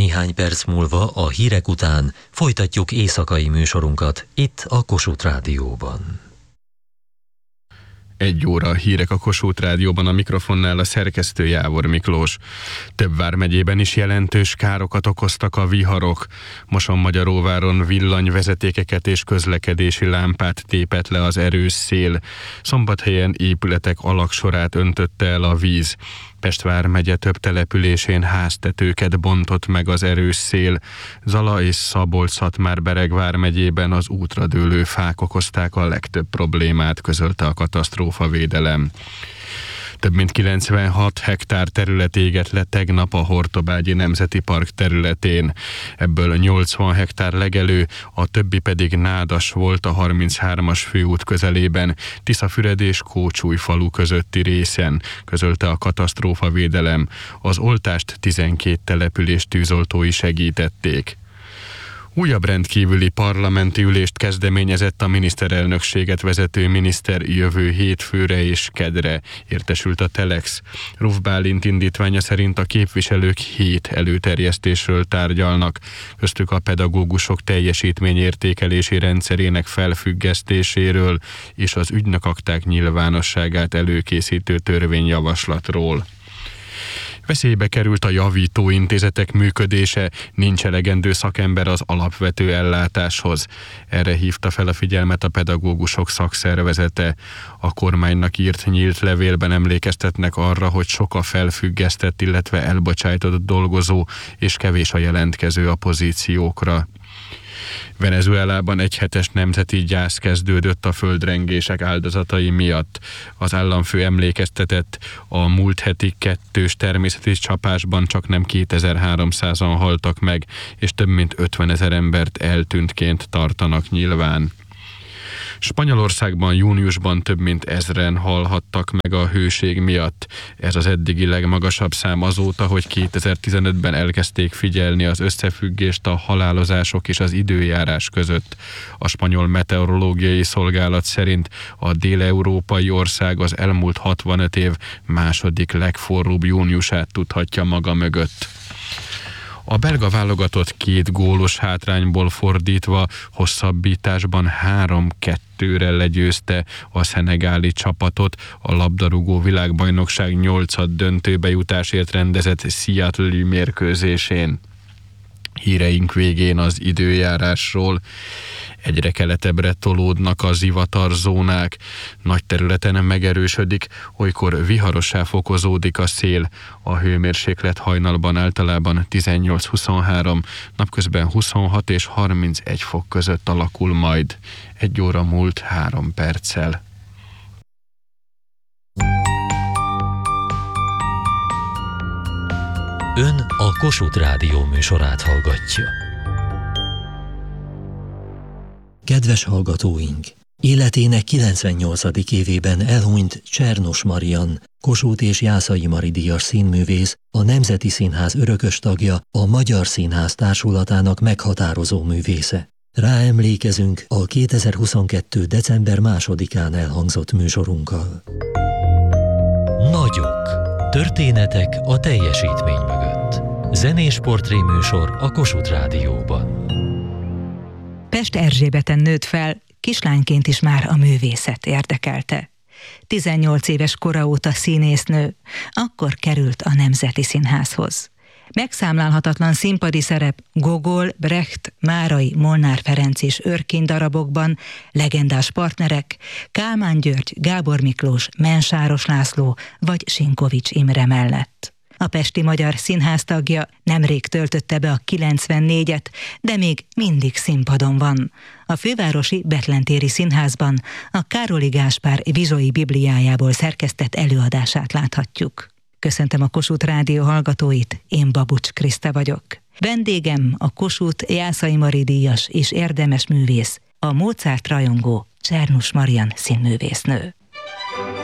néhány perc múlva a hírek után folytatjuk éjszakai műsorunkat itt a Kossuth Rádióban. 1 óra a hírek a Kossuth Rádióban, a mikrofonnál a szerkesztő Jávor Miklós. Több vármegyében is jelentős károkat okoztak a viharok. Mosonmagyaróváron villanyvezetékeket és közlekedési lámpát tépett le az erős szél. Szombathelyen épületek alagsorát öntötte el a víz. Pest vármegye több településén háztetőket bontott meg az erős szél. Zala és Szabolcs-Szatmár-Bereg vármegyében az útra dőlő fák okozták a legtöbb problémát, közölte a katasztrófavédelem. Több mint 96 hektár terület égett le tegnap a Hortobágyi Nemzeti Park területén. Ebből 80 hektár legelő, a többi pedig nádas volt a 33-as főút közelében, Tiszafüred és Kócsúj falu közötti részen, közölte a katasztrófavédelem. Az oltást 12 település tűzoltói segítették. Újabb rendkívüli parlamenti ülést kezdeményezett a miniszterelnökséget vezető miniszter jövő hétfőre és kedre, értesült a Telex. Ruf Bálint indítványa szerint a képviselők 7 előterjesztésről tárgyalnak, köztük a pedagógusok teljesítményértékelési rendszerének felfüggesztéséről és az ügynökakták nyilvánosságát előkészítő törvényjavaslatról. Veszélybe került a javítóintézetek működése, nincs elegendő szakember az alapvető ellátáshoz. Erre hívta fel a figyelmet a pedagógusok szakszervezete. A kormánynak írt nyílt levélben emlékeztetnek arra, hogy sok a felfüggesztett, illetve elbocsájtott dolgozó, és kevés a jelentkező a pozíciókra. Venezuelában egyhetes nemzeti gyász kezdődött a földrengések áldozatai miatt. Az államfő emlékeztetett, a múlt heti 2 természeti csapásban csaknem 2300-an haltak meg, és több mint 50 000 embert eltűntként tartanak nyilván. Spanyolországban júniusban több mint 1000-en halhattak meg a hőség miatt. Ez az eddigi legmagasabb szám azóta, hogy 2015-ben elkezdték figyelni az összefüggést a halálozások és az időjárás között. A spanyol meteorológiai szolgálat szerint a déleurópai ország az elmúlt 65 év második legforróbb júniusát tudhatja maga mögött. A belga válogatott 2 gólos hátrányból fordítva hosszabbításban 3-2-re legyőzte a szenegáli csapatot a labdarúgó világbajnokság 8. döntőbe jutásért rendezett Seattle-i mérkőzésén. Híreink végén az időjárásról. Egyre keletebbre tolódnak a zivatarzónák, nagy területen megerősödik, olykor viharossá fokozódik a szél. A hőmérséklet hajnalban általában 18-23, napközben 26 és 31 fok között alakul majd. 1 óra múlt 3 perccel. Ön a Kossuth Rádió műsorát hallgatja. Kedves hallgatóink! Életének 98. évében elhunyt Csernos Marian, Kossuth és Jászai Mari díjas színművész, a Nemzeti Színház örökös tagja, a Magyar Színház Társulatának meghatározó művésze. Ráemlékezünk a 2022. december 2-án elhangzott műsorunkkal. Nagyok. Történetek a teljesítmény mögött. Zenés portréműsor a Kossuth Rádióban. Pest Erzsébeten nőtt fel, kislányként is már a művészet érdekelte. 18 éves kora óta színésznő, akkor került a Nemzeti Színházhoz. Megszámlálhatatlan színpadi szerep Gogol, Brecht, Márai, Molnár Ferenc és Örkény darabokban, legendás partnerek Kálmán György, Gábor Miklós, Mensáros László vagy Sinkovics Imre mellett. A Pesti Magyar Színház tagja, nemrég töltötte be a 94-et, de még mindig színpadon van. A fővárosi Betlentéri Színházban a Károli Gáspár Vizsói Bibliájából szerkesztett előadását láthatjuk. Köszöntöm a Kossuth Rádió hallgatóit, én Babucs Kriszta vagyok. Vendégem a Kossuth Jászai Mari díjas és érdemes művész, a Mozart rajongó Csernos Marian színművésznő.